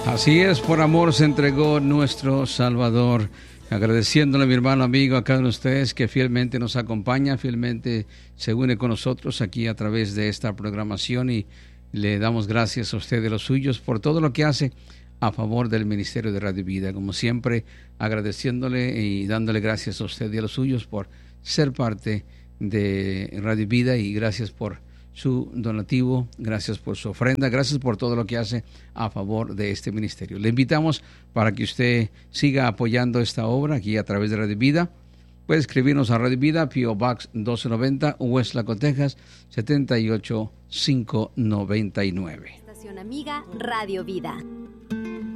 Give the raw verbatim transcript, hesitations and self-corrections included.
Así es, por amor se entregó nuestro Salvador. Agradeciéndole a mi hermano amigo, a cada uno de ustedes que fielmente nos acompaña, fielmente se une con nosotros aquí a través de esta programación, y le damos gracias a usted y a los suyos por todo lo que hace a favor del Ministerio de Radio Vida. Como siempre, agradeciéndole y dándole gracias a usted y a los suyos por ser parte de Radio Vida, y gracias por su donativo, gracias por su ofrenda, gracias por todo lo que hace a favor de este ministerio. Le invitamos para que usted siga apoyando esta obra aquí a través de Radio Vida. Puede escribirnos a Radio Vida, P O Box doce noventa, Westlaco, Texas, setenta y ocho mil quinientos noventa y nueve. Estación amiga Radio Vida.